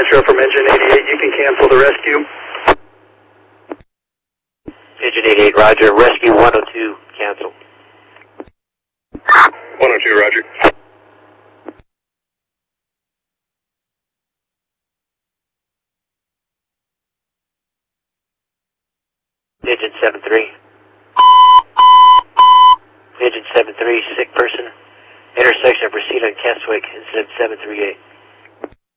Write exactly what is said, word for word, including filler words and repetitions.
Metro from engine eighty-eight, you can cancel the rescue. Engine eighty-eight, roger. Rescue one oh two, cancel. one oh two, roger. Engine seven three. Engine seven three, sick person. Intersection, proceed on Keswick, incident seven three eight.